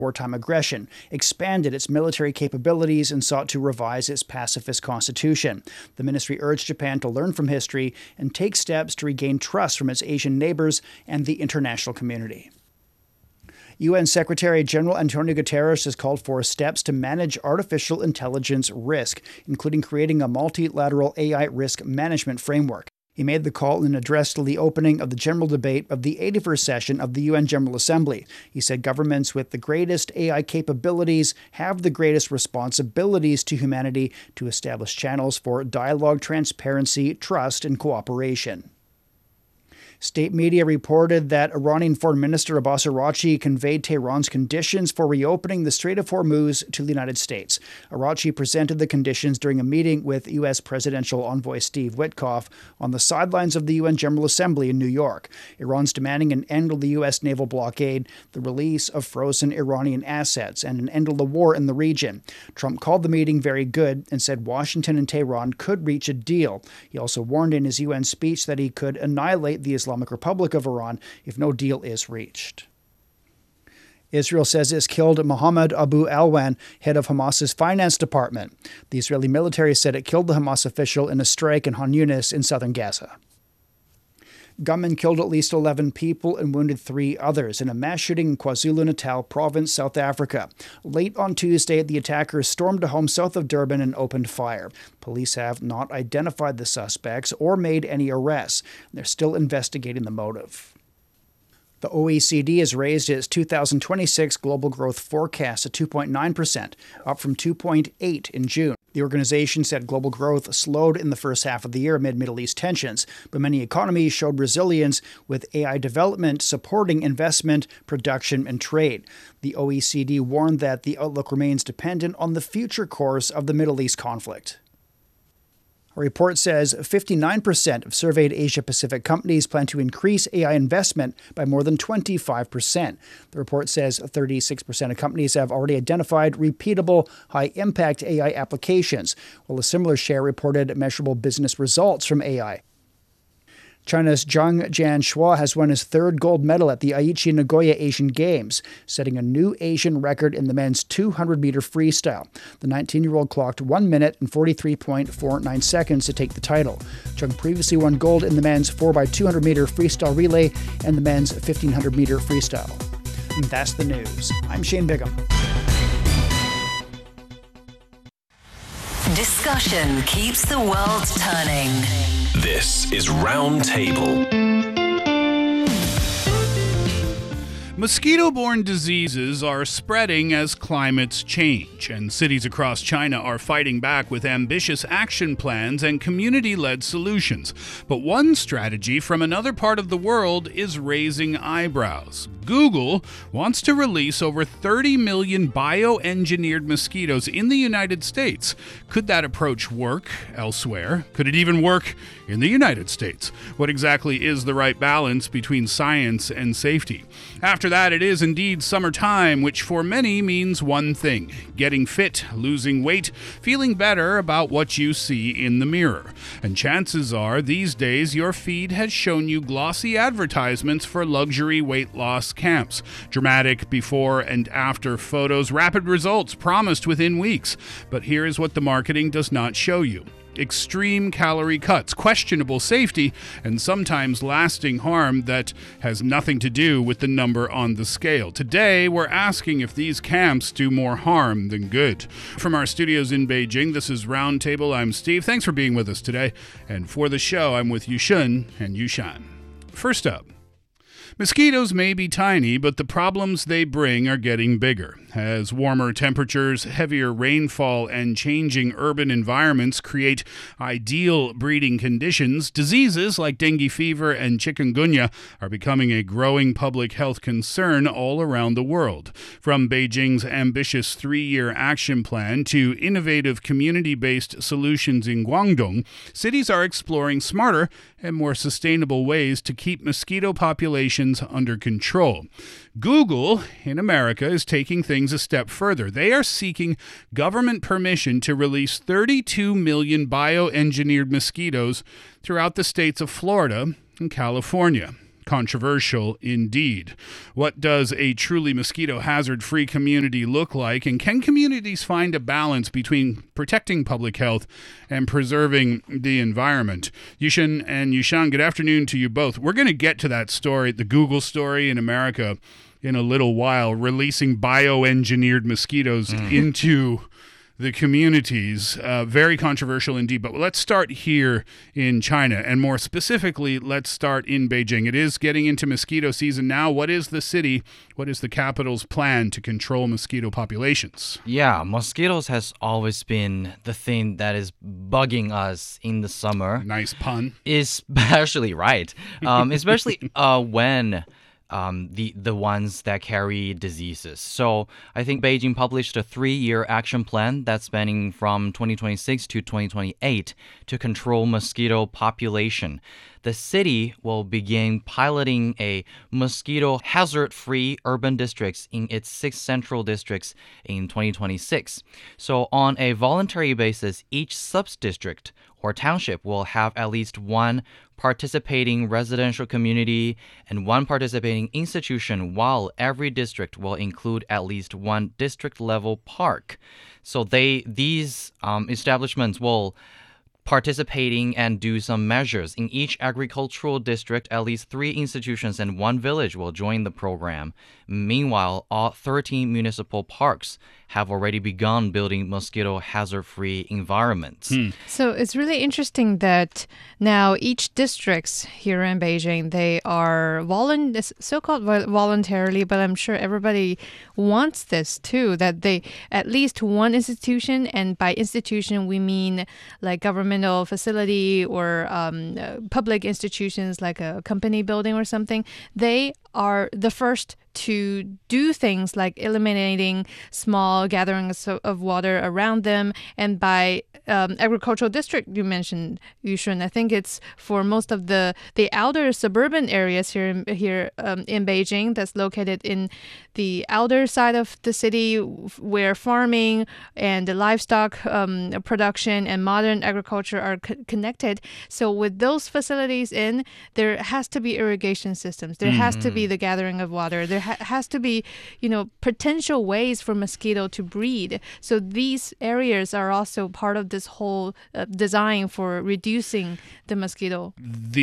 wartime aggression, expanded its military capabilities, and sought to revise its pacifist constitution. The ministry urged Japan to learn from history and take steps to regain trust from its Asian neighbors and the international community. UN Secretary General Antonio Guterres has called for steps to manage artificial intelligence risk, including creating a multilateral AI risk management framework. He made the call in an address to the opening of the general debate of the 81st session of the UN General Assembly. He said governments with the greatest AI capabilities have the greatest responsibilities to humanity to establish channels for dialogue, transparency, trust, and cooperation. State media reported that Iranian Foreign Minister Abbas Araghchi conveyed Tehran's conditions for reopening the Strait of Hormuz to the United States. Araghchi presented the conditions during a meeting with U.S. Presidential Envoy Steve Witkoff on the sidelines of the UN General Assembly in New York. Iran's demanding an end to the U.S. naval blockade, the release of frozen Iranian assets, and an end to the war in the region. Trump called the meeting very good and said Washington and Tehran could reach a deal. He also warned in his UN speech that he could annihilate the Islamic Republic of Iran if no deal is reached. Israel says it's killed Mohammed Abu Alwan, head of Hamas's finance department. The Israeli military said it killed the Hamas official in a strike in Han Yunis in southern Gaza. Gunmen killed at least 11 people and wounded 3 others in a mass shooting in KwaZulu-Natal province, South Africa. Late on Tuesday, the attackers stormed a home south of Durban and opened fire. Police have not identified the suspects or made any arrests. They're still investigating the motive. The OECD has raised its 2026 global growth forecast to 2.9%, up from 2.8% in June. The organization said global growth slowed in the first half of the year amid Middle East tensions, but many economies showed resilience, with AI development supporting investment, production, and trade. The OECD warned that the outlook remains dependent on the future course of the Middle East conflict. A report says 59% of surveyed Asia-Pacific companies plan to increase AI investment by more than 25%. The report says 36% of companies have already identified repeatable, high-impact AI applications, while a similar share reported measurable business results from AI. China's Zhang Jianshua has won his 3rd gold medal at the Aichi Nagoya Asian Games, setting a new Asian record in the men's 200-meter freestyle. The 19-year-old clocked 1 minute and 43.49 seconds to take the title. Zhang previously won gold in the men's 4x200-meter freestyle relay and the men's 1,500-meter freestyle. And that's the news. I'm Shane Bigham. Discussion keeps the world turning. This is Roundtable. Mosquito-borne diseases are spreading as climates change, and cities across China are fighting back with ambitious action plans and community-led solutions. But one strategy from another part of the world is raising eyebrows. Google wants to release over 30 million bioengineered mosquitoes in the United States. Could that approach work elsewhere? Could it even work in the United States? What exactly is the right balance between science and safety? After that, it is indeed summertime, which for many means one thing: getting fit, losing weight, feeling better about what you see in the mirror. And chances are, these days, your feed has shown you glossy advertisements for luxury weight loss camps. Dramatic before and after photos, rapid results promised within weeks. But here is what the marketing does not show you: extreme calorie cuts, questionable safety, and sometimes lasting harm that has nothing to do with the number on the scale. Today, we're asking if these camps do more harm than good. From our studios in Beijing, this is Roundtable. I'm Steve. Thanks for being with us today. And for the show, I'm with Yushun and Yushan. First up, mosquitoes may be tiny, but the problems they bring are getting bigger. As warmer temperatures, heavier rainfall, and changing urban environments create ideal breeding conditions, diseases like dengue fever and chikungunya are becoming a growing public health concern all around the world. From Beijing's ambitious 3-year action plan to innovative community-based solutions in Guangdong, cities are exploring smarter and more sustainable ways to keep mosquito populations under control. Google in America is taking things a step further. They are seeking government permission to release 32 million bioengineered mosquitoes throughout the states of Florida and California. controversial indeed. What does a truly mosquito hazard-free community look like, and can communities find a balance between protecting public health and preserving the environment? Yushin and Yushan, good afternoon to you both. We're going to get to that story, the Google story in America, in a little while, releasing bioengineered mosquitoes into the communities. Very controversial indeed. But let's start here in China, and more specifically, let's start in Beijing. It is getting into mosquito season now. What is the capital's plan to control mosquito populations? Yeah, mosquitoes has always been the thing that is bugging us in the summer. Nice pun. Especially, right. Especially when the ones that carry diseases. So I think Beijing published a 3-year action plan that's spanning from 2026 to 2028 to control mosquito population. The city will begin piloting a mosquito hazard-free urban districts in its 6 central districts in 2026. So on a voluntary basis, each sub-district or township will have at least one participating residential community and one participating institution, while every district will include at least one district-level park. So these establishments will participating and do some measures. In each agricultural district, at least 3 institutions and 1 village will join the program. Meanwhile, all 13 municipal parks have already begun building mosquito hazard-free environments. So it's really interesting that now each districts here in Beijing, they are so-called voluntarily, but I'm sure everybody wants this too, that they at least one institution, and by institution we mean like governmental facility or public institutions like a company building or something, they are the first to do things like eliminating small gatherings of water around them. And by agricultural district, you mentioned, Yushun, I think it's for most of the outer suburban areas here in Beijing that's located in the outer side of the city, where farming and the livestock production and modern agriculture are connected. So with those facilities in, there has to be irrigation systems. There has to be the gathering of water. There has to be, potential ways for mosquito to breed. So these areas are also part of this whole design for reducing the mosquito.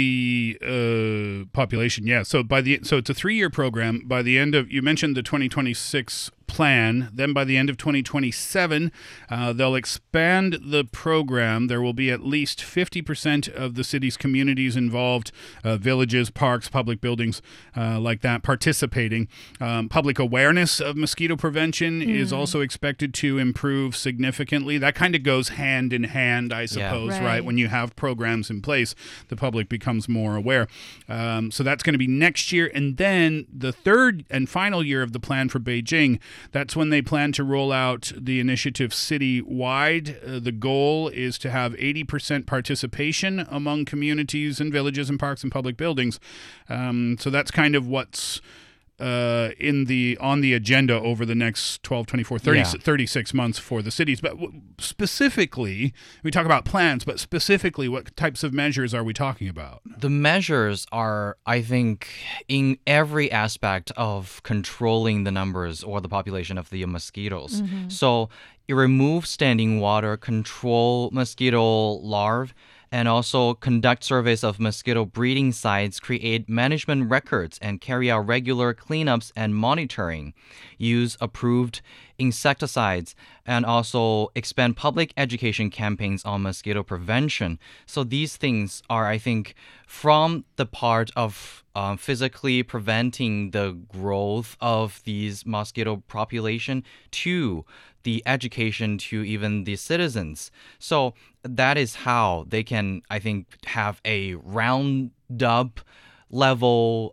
The population, yeah. So it's a 3-year program. By the end of, you mentioned the 2026 plan. Then by the end of 2027, they'll expand the program. There will be at least 50% of the city's communities involved, villages, parks, public buildings like that, participating. Public awareness of mosquito prevention is also expected to improve significantly. That kind of goes hand in hand, I suppose, right? When you have programs in place, the public becomes more aware. So that's going to be next year. And then the 3rd and final year of the plan for Beijing, that's when they plan to roll out the initiative city-wide. The goal is to have 80% participation among communities and villages and parks and public buildings. So that's kind of what's on the agenda over the next 12, 24, 36 months for the cities. But specifically, we talk about plans, but specifically, what types of measures are we talking about? The measures are, I think, in every aspect of controlling the numbers or the population of the mosquitoes. So you remove standing water, control mosquito larvae, and also conduct surveys of mosquito breeding sites, create management records, and carry out regular cleanups and monitoring, use approved insecticides, and also expand public education campaigns on mosquito prevention. So these things are, I think, from the part of physically preventing the growth of these mosquito population to the education to even the citizens. So that is how they can, I think, have a round-up level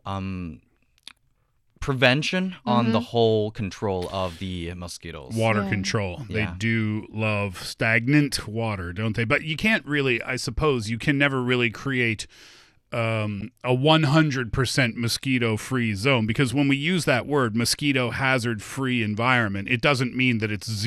prevention on the whole control of the mosquitoes. Water control. They do love stagnant water, don't they? But you can't really, I suppose, you can never really create a 100% mosquito-free zone, because when we use that word, mosquito hazard-free environment, it doesn't mean that it's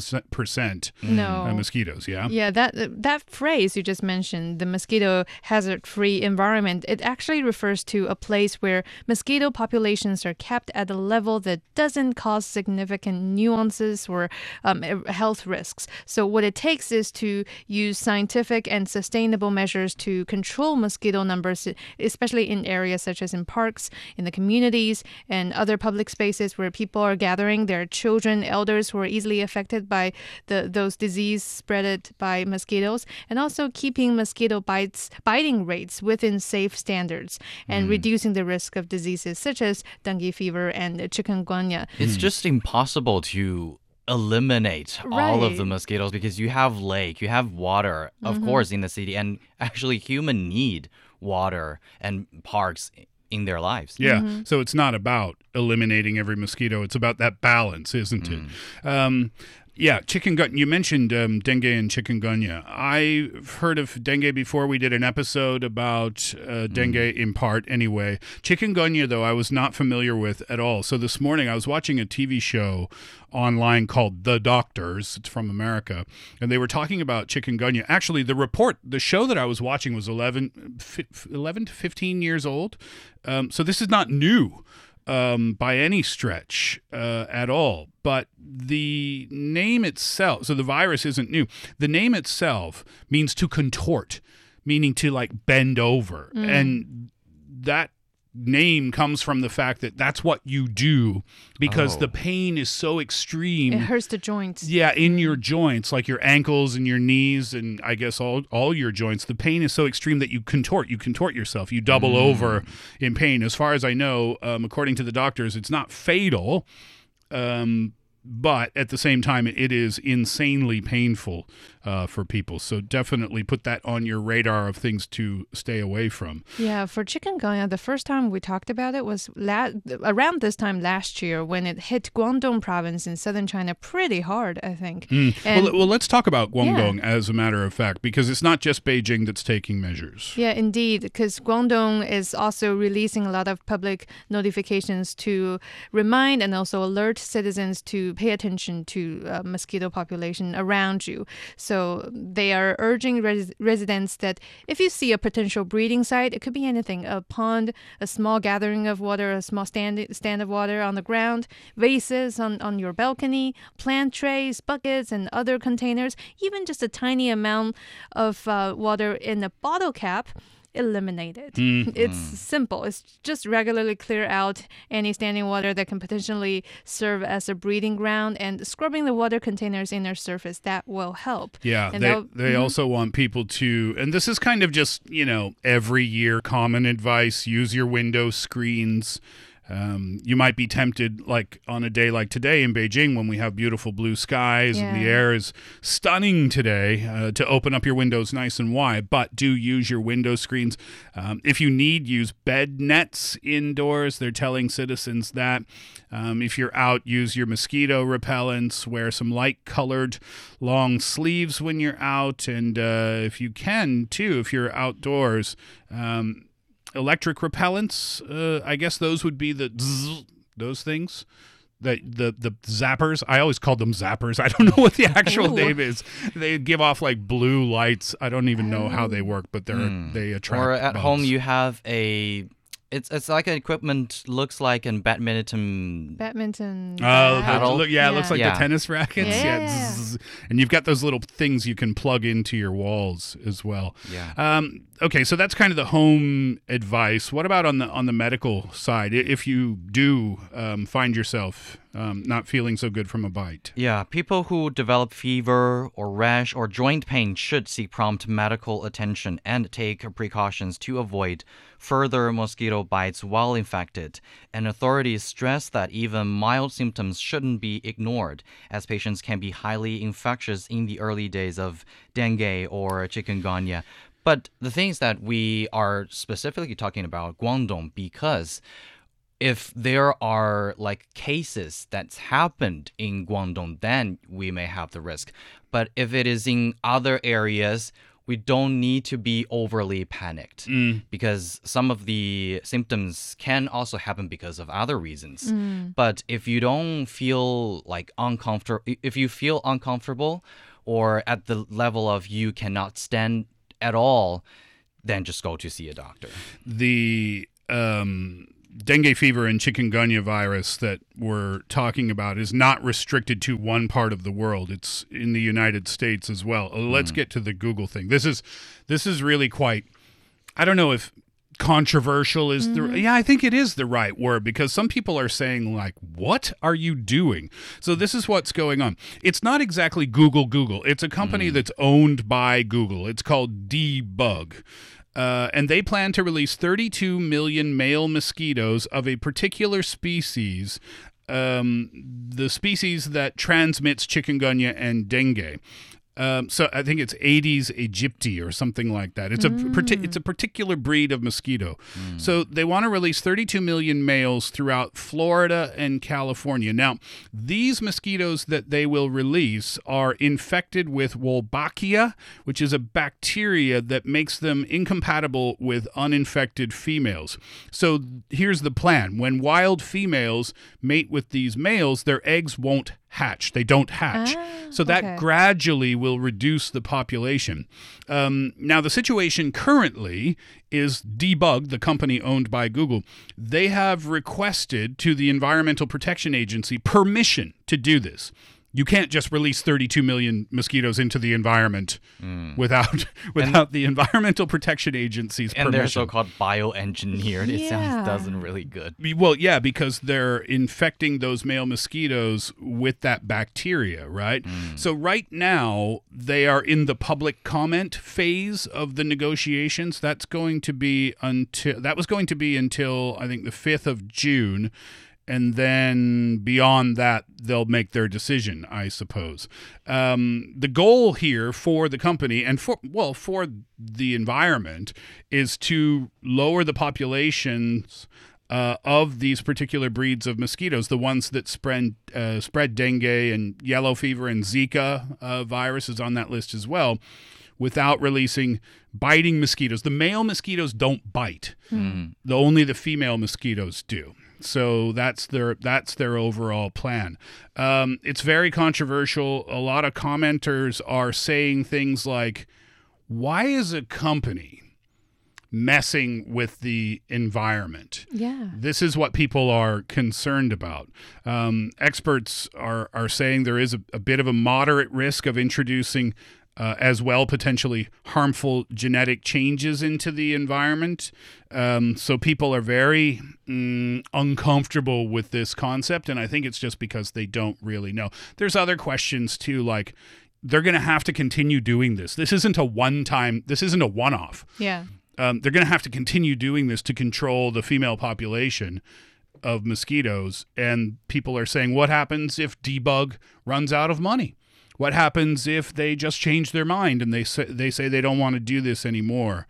0% No. mosquitoes, yeah? Yeah, that phrase you just mentioned, the mosquito hazard-free environment, it actually refers to a place where mosquito populations are kept at a level that doesn't cause significant nuances or health risks. So what it takes is to use scientific and sustainable measures to control mosquito numbers, especially in areas such as in parks, in the communities, and other public spaces where people are gathering. There are children, elders who are easily affected by those disease spread by mosquitoes, and also keeping mosquito biting rates within safe standards and reducing the risk of diseases such as dengue fever and chikungunya. It's just impossible to eliminate all of the Right. mosquitoes because you have lake, you have water, of course, in the city, and actually humans need water and parks in their lives. Yeah, so it's not about eliminating every mosquito. It's about that balance, isn't it? Yeah, chikungunya. You mentioned dengue and chikungunya. I've heard of dengue before. We did an episode about dengue in part anyway. Chikungunya, though, I was not familiar with at all. So this morning I was watching a TV show online called The Doctors. It's from America. And they were talking about chikungunya. Actually, the show that I was watching was 11 to 15 years old. So this is not new. By any stretch at all. But the name itself, so the virus isn't new. The name itself means to contort, meaning to like bend over. And that name comes from the fact that that's what you do because the pain is so extreme. It hurts the joints. Yeah, in your joints, like your ankles and your knees and I guess all your joints, the pain is so extreme that you contort yourself. You double over in pain. As far as I know, according to the doctors, it's not fatal, but at the same time, it is insanely painful for people. So definitely put that on your radar of things to stay away from. Yeah, for chikungunya, the first time we talked about it was around this time last year when it hit Guangdong province in southern China pretty hard, I think. And Well, let's talk about Guangdong as a matter of fact, because it's not just Beijing that's taking measures. yeah, indeed, because Guangdong is also releasing a lot of public notifications to remind and also alert citizens to pay attention to mosquito population around you. So they are urging residents that if you see a potential breeding site, it could be anything, a pond, a small gathering of water, a small stand of water on the ground, vases on your balcony, plant trays, buckets, and other containers, even just a tiny amount of water in a bottle cap, eliminate it. It's simple. It's just regularly clear out any standing water that can potentially serve as a breeding ground, and scrubbing the water containers' inner surface, that will help. Yeah, And they also want people to, and this is kind of just, every year common advice, use your window screens. You might be tempted, like on a day like today in Beijing when we have beautiful blue skies and the Yeah. air is stunning today, to open up your windows nice and wide, but do use your window screens. If you need, use bed nets indoors. They're telling citizens that. If you're out, use your mosquito repellents, wear some light-colored long sleeves when you're out, and if you can, too, if you're outdoors, electric repellents, I guess those would be those things. The zappers. I always called them zappers. I don't know what the actual name is. They give off like blue lights. I don't even know how they work, but they attract Or at bugs. home, you have it's like an equipment, looks like in badminton. Badminton. Paddle? It looks like Yeah. the tennis rackets. Yeah. Zzz. And you've got those little things you can plug into your walls as well. Yeah. Okay, so that's kind of the home advice. What about on the medical side? If you do find yourself not feeling so good from a bite. Yeah, people who develop fever or rash or joint pain should seek prompt medical attention and take precautions to avoid further mosquito bites while infected. And authorities stress that even mild symptoms shouldn't be ignored, as patients can be highly infectious in the early days of dengue or chikungunya. But the thing is that we are specifically talking about Guangdong because if there are like cases that's happened in Guangdong, then we may have the risk. But if it is in other areas, we don't need to be overly panicked because some of the symptoms can also happen because of other reasons. But if you don't feel like if you feel uncomfortable or at the level of you cannot stand at all, then just go to see a doctor. The dengue fever and chikungunya virus that we're talking about is not restricted to one part of the world. It's in the United States as well. Let's get to the Google thing. This is really quite, I don't know if controversial is I think it is the right word, because some people are saying like, what are you doing? So this is what's going on. It's not exactly Google. It's a company that's owned by Google. It's called Debug. And they plan to release 32 million male mosquitoes of a particular species, the species that transmits chikungunya and dengue. So I think it's Aedes aegypti or something like that. It's a particular breed of mosquito. So they want to release 32 million males throughout Florida and California. Now, these mosquitoes that they will release are infected with Wolbachia, which is a bacteria that makes them incompatible with uninfected females. So here's the plan. When wild females mate with these males, their eggs won't hatch. They don't hatch. So that gradually will reduce the population. Now, the situation currently is Debug, the company owned by Google. They have requested to the Environmental Protection Agency permission to do this. You can't just release 32 million mosquitoes into the environment without the Environmental Protection Agency's permission. And they're so-called bioengineered. It doesn't really good. Well, yeah, because they're infecting those male mosquitoes with that bacteria, right? So right now, they are in the public comment phase of the negotiations. That was going to be until I think the 5th of June. And then beyond that, they'll make their decision, I suppose. The goal here for the company and for the environment is to lower the populations of these particular breeds of mosquitoes, the ones that spread dengue and yellow fever and Zika virus is on that list as well, without releasing biting mosquitoes. The male mosquitoes don't bite. Only the female mosquitoes do. So that's their overall plan. It's very controversial. A lot of commenters are saying things like, why is a company messing with the environment? Yeah. This is what people are concerned about. Experts are saying there is a bit of a moderate risk of introducing as well potentially harmful genetic changes into the environment. So people are very uncomfortable with this concept, and I think it's just because they don't really know. There's other questions too, like they're going to have to continue doing this. This isn't a one-off. Yeah. They're going to have to continue doing this to control the female population of mosquitoes, and people are saying, what happens if Debug runs out of money? What happens if they just change their mind and they say they don't want to do this anymore?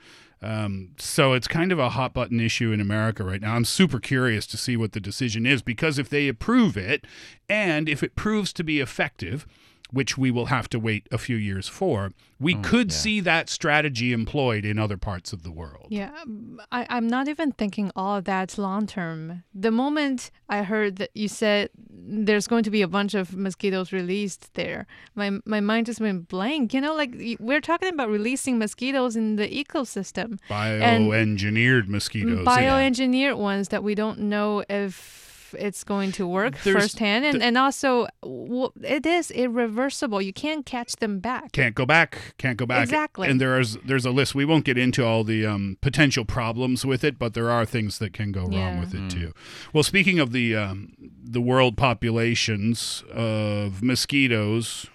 So it's kind of a hot button issue in America right now. I'm super curious to see what the decision is, because if they approve it and if it proves to be effective, which we will have to wait a few years for, we could see that strategy employed in other parts of the world. Yeah, I'm not even thinking all of that's long term. The moment I heard that you said there's going to be a bunch of mosquitoes released there, my mind just went blank. You know, like we're talking about releasing mosquitoes in the ecosystem. Bioengineered mosquitoes. Bioengineered ones that we don't know if it's going to work firsthand, and also it is irreversible. You can't catch them back. Can't go back. Exactly. And there's a list. We won't get into all the potential problems with it, but there are things that can go wrong with it too. Well, speaking of the world populations of mosquitoes,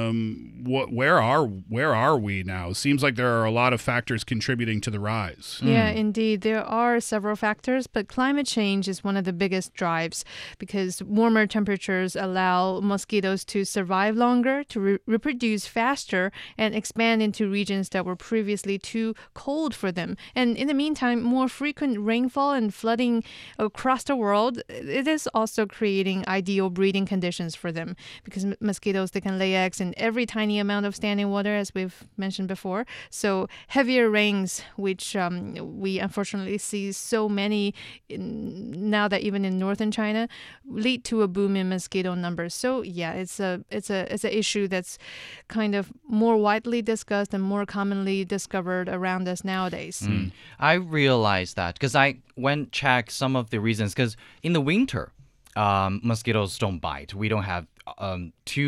where are we now? It seems like there are a lot of factors contributing to the rise. Yeah, indeed. There are several factors, but climate change is one of the biggest drives, because warmer temperatures allow mosquitoes to survive longer, to reproduce faster, and expand into regions that were previously too cold for them. And in the meantime, more frequent rainfall and flooding across the world, it is also creating ideal breeding conditions for them, because mosquitoes, they can lay eggs in every tiny amount of standing water, as we've mentioned before. So heavier rains, which we unfortunately see so many now that even in northern China, lead to a boom in mosquito numbers. So yeah, it's an issue that's kind of more widely discussed and more commonly discovered around us nowadays. I realized that because I went check some of the reasons. Because in the winter, mosquitoes don't bite. We don't have too